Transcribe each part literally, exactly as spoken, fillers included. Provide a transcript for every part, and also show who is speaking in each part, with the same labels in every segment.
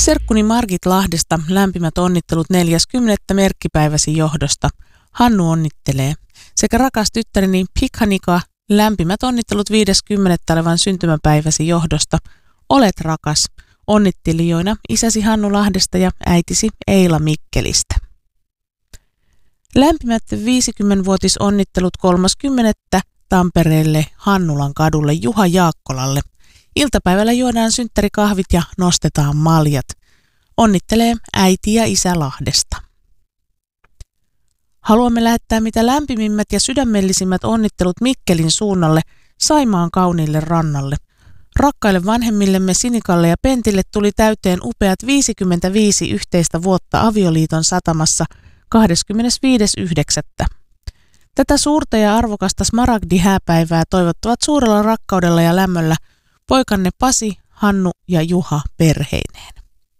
Speaker 1: Serkkuni Margit Lahdesta lämpimät onnittelut neljäskymmenes merkkipäiväsi johdosta. Hannu onnittelee. Sekä rakas tyttäreni Pikhanika lämpimät onnittelut viideskymmenes olevan syntymäpäiväsi johdosta. Olet rakas. Onnittelijoina isäsi Hannu Lahdesta ja äitisi Eila Mikkelistä. Lämpimät viisikymmenvuotisonnittelut kolmaskymmenettä Tampereelle Hannulan kadulle Juha Jaakkolalle. Iltapäivällä juodaan synttärikahvit ja nostetaan maljat. Onnittelee äiti ja isä Lahdesta. Haluamme lähettää mitä lämpimimmät ja sydämellisimmät onnittelut Mikkelin suunnalle Saimaan kauniille rannalle. Rakkaille vanhemmillemme Sinikalle ja Pentille tuli täyteen upeat viisikymmentäviisi yhteistä vuotta avioliiton satamassa kahdeskymmenesviides yhdeksättä Tätä suurta ja arvokasta smaragdi-hääpäivää toivottavat suurella rakkaudella ja lämmöllä poikanne Pasi, Hannu ja Juha perheineen.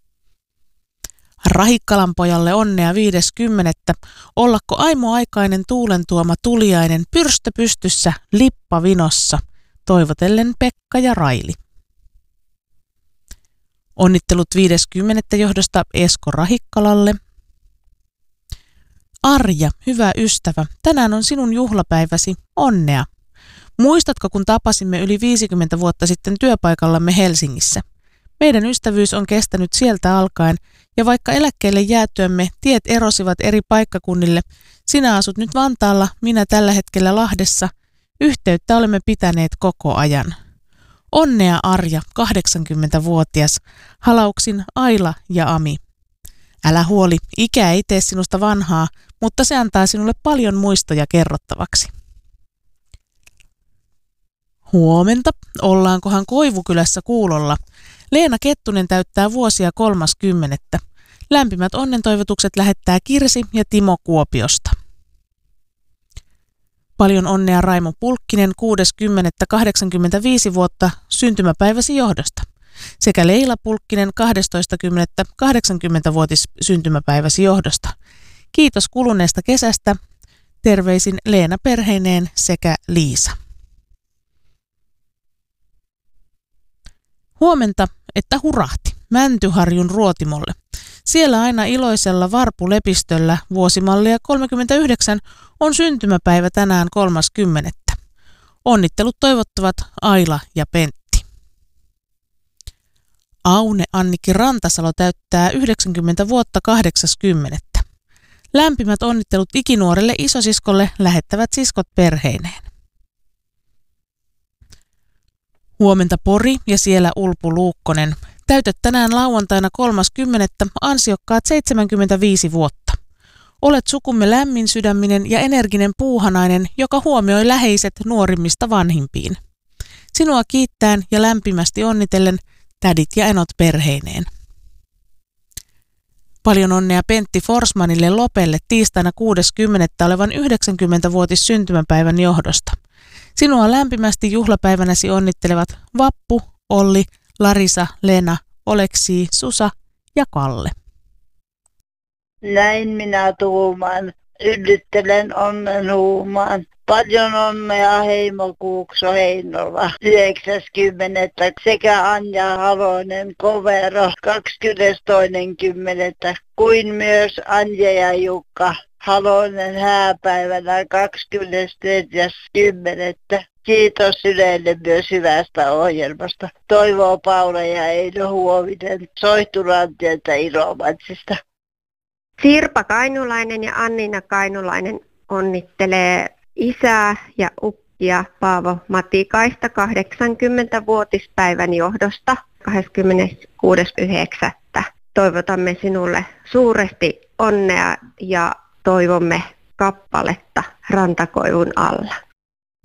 Speaker 1: Rahikkalan pojalle onnea viideskymmenettä Ollakko aimoaikainen tuulen tuoma tuliainen pyrstö pystyssä lippa vinossa. Toivotellen Pekka ja Raili. Onnittelut viideskymmenettä johdosta Esko Rahikkalalle. Arja, hyvä ystävä, tänään on sinun juhlapäiväsi. Onnea. Muistatko, kun tapasimme yli viisikymmentä vuotta sitten työpaikallamme Helsingissä? Meidän ystävyys on kestänyt sieltä alkaen, ja vaikka eläkkeelle jäätyämme tiet erosivat eri paikkakunnille, sinä asut nyt Vantaalla, minä tällä hetkellä Lahdessa. Yhteyttä olemme pitäneet koko ajan. Onnea Arja, kahdeksankymmentävuotias, halauksin Aila ja Ami. Älä huoli, ikä ei tee sinusta vanhaa, mutta se antaa sinulle paljon muistoja kerrottavaksi. Huomenta, ollaankohan Koivukylässä kuulolla. Leena Kettunen täyttää vuosia kolmaskymmenettä Lämpimät onnentoivotukset lähettää Kirsi ja Timo Kuopiosta. Paljon onnea Raimo Pulkkinen kuudeskymmenettä kahdeksankymmentäviisi vuotta syntymäpäiväsi johdosta. Sekä Leila Pulkkinen kahdestoista kymmenettä kahdeksankymmentävuotis syntymäpäiväsi johdosta. Kiitos kuluneesta kesästä. Terveisin Leena perheineen sekä Liisa. Huomenta, että hurahti Mäntyharjun Ruotimolle. Siellä aina iloisella varpulepistöllä vuosimallia kolmekymmentäyhdeksän on syntymäpäivä tänään kolmaskymmenettä Onnittelut toivottavat Aila ja Pentti. Aune Annikki Rantasalo täyttää yhdeksänkymmentä vuotta kahdeksaskymmenettä Lämpimät onnittelut ikinuorelle isosiskolle lähettävät siskot perheineen. Huomenta Pori ja siellä Ulpu Luukkonen. Täytät tänään lauantaina kolmaskymmenettä ansiokkaat seitsemänkymmentäviisi vuotta Olet sukumme lämmin sydäminen ja energinen puuhanainen, joka huomioi läheiset nuorimmista vanhimpiin. Sinua kiittäen ja lämpimästi onnitellen tädit ja enot perheineen. Paljon onnea Pentti Forsmanille Lopelle tiistaina kuudeskymmenettä olevan yhdeksänkymmentävuotis syntymäpäivän johdosta. Sinua lämpimästi juhlapäivänäsi onnittelevat Vappu, Olli, Larisa, Lena, Oleksi, Susa ja Kalle.
Speaker 2: Näin minä tuumaan, yllyttelen onnen huumaan. Paljon onnea Heimo Kuukso Heinola yhdeksäskymmenettä sekä Anja Halonen Kovero kahdeskymmenestoinen kymmenettä kuin myös Anja ja Jukka Halonen hääpäivänä kahdeskymmenesneljäs kymmenettä Kiitos Ylelle myös hyvästä ohjelmasta. Toivoo Paula ja Eino Huovinen Soihturantieltä Ilomantsista.
Speaker 3: Sirpa Kainulainen ja Annina Kainulainen onnittelee isää ja ukkia Paavo Matikaista kahdeksankymmentävuotispäivän johdosta kahdeskymmeneskuudes yhdeksättä Toivotamme sinulle suuresti onnea ja toivomme kappaletta Rantakoivun alla.